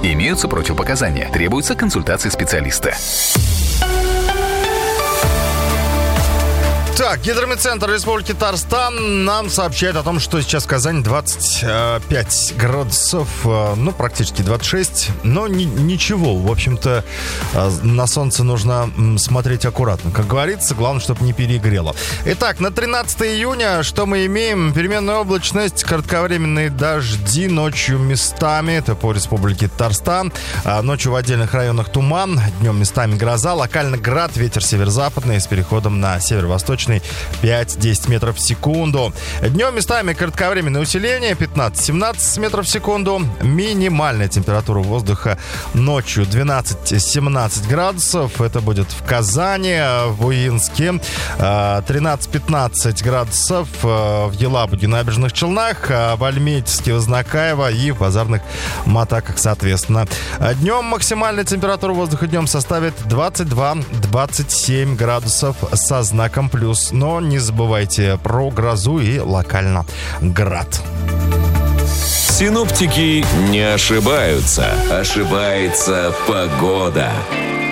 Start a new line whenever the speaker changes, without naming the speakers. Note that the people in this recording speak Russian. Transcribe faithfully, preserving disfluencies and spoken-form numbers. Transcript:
Имеются противопоказания. Требуется консультация специалиста.
Так, Гидромедцентр Республики Татарстан нам сообщает о том, что сейчас в Казани двадцать пять градусов, ну, практически двадцать шесть, но ни, ничего, в общем-то, на солнце нужно смотреть аккуратно. Как говорится, главное, чтобы не перегрело. Итак, на тринадцатое июня что мы имеем? Переменная облачность, кратковременные дожди, ночью местами, это по Республике Татарстан, ночью в отдельных районах туман, днем местами гроза, локально град, ветер северо-западный с переходом на северо-восточный пять-десять метров в секунду. Днем местами кратковременное усиление пятнадцать-семнадцать метров в секунду. Минимальная температура воздуха ночью двенадцать-семнадцать градусов. Это будет в Казани, в Буинске тринадцать-пятнадцать градусов, в Елабуге, Набережных Челнах, в Альметьевске, Вознакаево и в Базарных Матаках, соответственно. Днем максимальная температура воздуха днем составит двадцать два-двадцать семь градусов со знаком плюс. Но не забывайте про грозу и локально град.
Синоптики не ошибаются. Ошибается погода.